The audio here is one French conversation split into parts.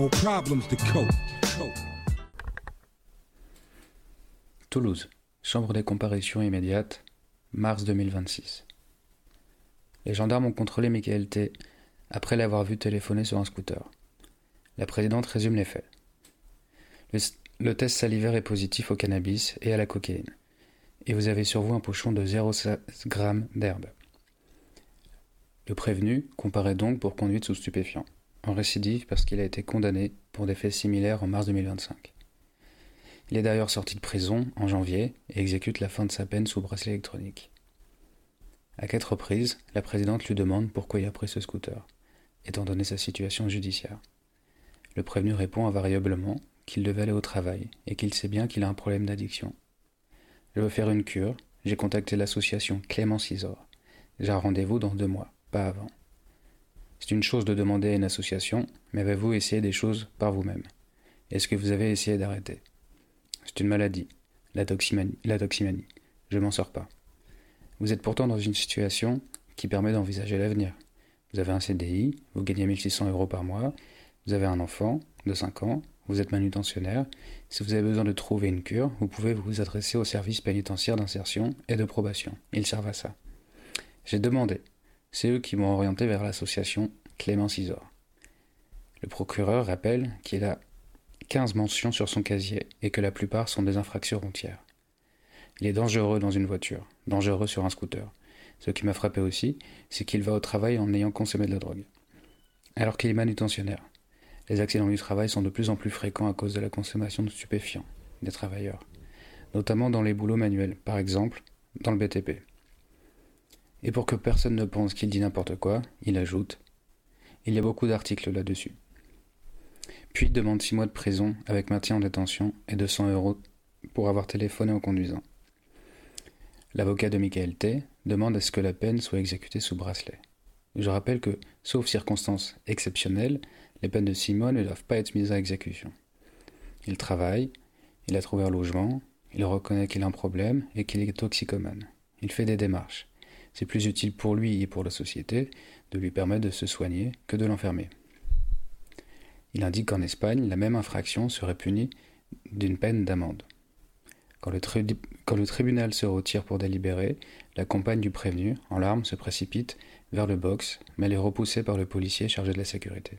Toulouse, chambre des comparutions immédiates, mars 2026. Les gendarmes ont contrôlé Michael T. après l'avoir vu téléphoner sur un scooter. La présidente résume les faits. Le test salivaire est positif au cannabis et à la cocaïne. Et vous avez sur vous un pochon de 0,16 g d'herbe. Le prévenu comparaît donc pour conduite sous stupéfiant, en récidive parce qu'il a été condamné pour des faits similaires en mars 2025. Il est d'ailleurs sorti de prison en janvier et exécute la fin de sa peine sous bracelet électronique. À 4 reprises, la présidente lui demande pourquoi il a pris ce scooter, étant donné sa situation judiciaire. Le prévenu répond invariablement qu'il devait aller au travail et qu'il sait bien qu'il a un problème d'addiction. Je veux faire une cure, j'ai contacté l'association Clémence Isor. J'ai un rendez-vous dans 2 mois, pas avant. C'est une chose de demander à une association, mais avez-vous essayé des choses par vous-même? Est-ce que vous avez essayé d'arrêter? C'est une maladie, la toximanie. Je m'en sors pas. Vous êtes pourtant dans une situation qui permet d'envisager l'avenir. Vous avez un CDI, vous gagnez 1 600 € par mois, vous avez un enfant de 5 ans, vous êtes manutentionnaire. Si vous avez besoin de trouver une cure, vous pouvez vous adresser au service pénitentiaire d'insertion et de probation. Ils servent à ça. J'ai demandé. C'est eux qui m'ont orienté vers l'association Clémence Isor. Le procureur rappelle qu'il a 15 mentions sur son casier et que la plupart sont des infractions routières. Il est dangereux dans une voiture, dangereux sur un scooter. Ce qui m'a frappé aussi, c'est qu'il va au travail en ayant consommé de la drogue. Alors qu'il est manutentionnaire. Les accidents du travail sont de plus en plus fréquents à cause de la consommation de stupéfiants des travailleurs, notamment dans les boulots manuels, par exemple dans le BTP. Et pour que personne ne pense qu'il dit n'importe quoi, il ajoute « Il y a beaucoup d'articles là-dessus ». Puis il demande 6 mois de prison avec maintien en détention et 200 € pour avoir téléphoné en conduisant. L'avocat de Michael T. demande à ce que la peine soit exécutée sous bracelet. Je rappelle que, sauf circonstances exceptionnelles, les peines de 6 mois ne doivent pas être mises à exécution. Il travaille, il a trouvé un logement, il reconnaît qu'il a un problème et qu'il est toxicomane. Il fait des démarches. C'est plus utile pour lui et pour la société de lui permettre de se soigner que de l'enfermer. Il indique qu'en Espagne, la même infraction serait punie d'une peine d'amende. Quand le tribunal se retire pour délibérer, la compagne du prévenu, en larmes, se précipite vers le box, mais elle est repoussée par le policier chargé de la sécurité.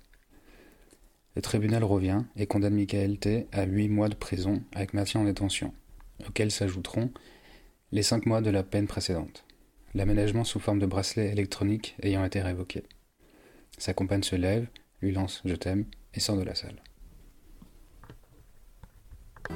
Le tribunal revient et condamne Michael T. à 8 mois de prison avec maintien en détention, auxquels s'ajouteront les 5 mois de la peine précédente, l'aménagement sous forme de bracelet électronique ayant été révoqué. Sa compagne se lève, lui lance « Je t'aime » et sort de la salle.